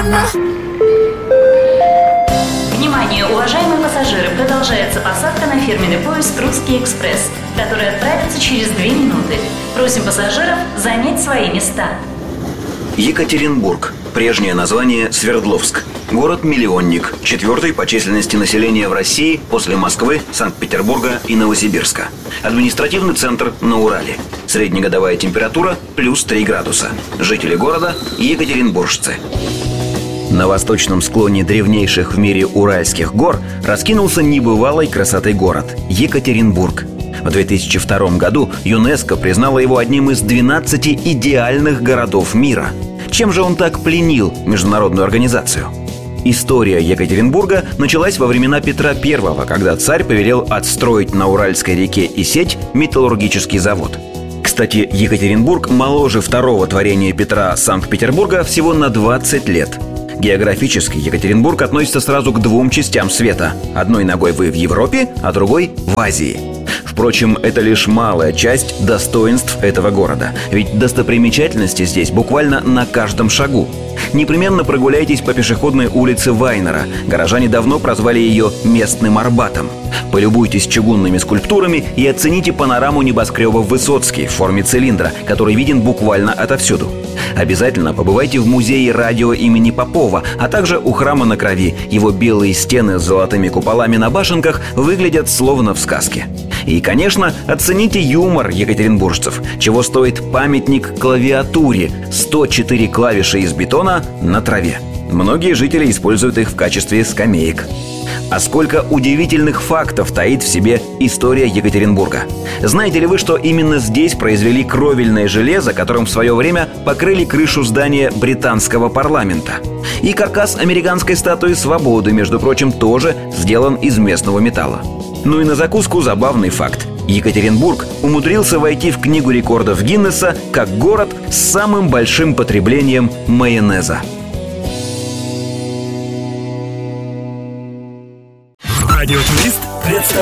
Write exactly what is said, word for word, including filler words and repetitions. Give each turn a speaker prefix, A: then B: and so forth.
A: Внимание, уважаемые пассажиры! Продолжается посадка на фирменный поезд «Русский экспресс», который отправится через две минуты. Просим пассажиров занять свои места.
B: Екатеринбург. Прежнее название Свердловск. Город-миллионник, четвертый по численности населения в России после Москвы, Санкт-Петербурга и Новосибирска. Административный центр на Урале. Среднегодовая температура плюс три градуса. Жители города – екатеринбуржцы. На восточном склоне древнейших в мире Уральских гор раскинулся небывалой красоты город – Екатеринбург. В две тысячи втором году ЮНЕСКО признало его одним из двенадцати идеальных городов мира. Чем же он так пленил международную организацию? История Екатеринбурга началась во времена Петра Первого, когда царь повелел отстроить на Уральской реке Исеть металлургический завод. Кстати, Екатеринбург моложе второго творения Петра Санкт-Петербурга всего на двадцать лет. Географически Екатеринбург относится сразу к двум частям света. Одной ногой вы в Европе, а другой в Азии. Впрочем, это лишь малая часть достоинств этого города. Ведь достопримечательности здесь буквально на каждом шагу. Непременно прогуляйтесь по пешеходной улице Вайнера. Горожане давно прозвали ее местным Арбатом. Полюбуйтесь чугунными скульптурами и оцените панораму небоскреба Высоцкий в форме цилиндра, который виден буквально отовсюду. Обязательно побывайте в музее радио имени Попова, а также у храма на Крови. Его белые стены с золотыми куполами на башенках выглядят словно в сказке. И, конечно, оцените юмор екатеринбуржцев, чего стоит памятник клавиатуре – сто четыре клавиши из бетона на траве. Многие жители используют их в качестве скамеек. А сколько удивительных фактов таит в себе история Екатеринбурга. Знаете ли вы, что именно здесь произвели кровельное железо, которым в свое время покрыли крышу здания британского парламента? И каркас американской статуи свободы, между прочим, тоже сделан из местного металла. Ну и на закуску забавный факт. Екатеринбург умудрился войти в книгу рекордов Гиннесса как город с самым большим потреблением майонеза.
C: Радиотурист представляет.